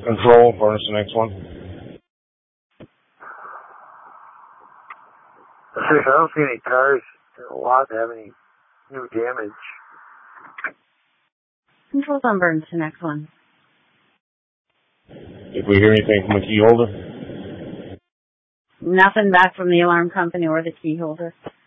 Control, furnace the next one. I don't see any cars in the lot that have any new damage. Control's on Burns to next one. If we hear anything from the key holder? Nothing back from the alarm company or the key holder.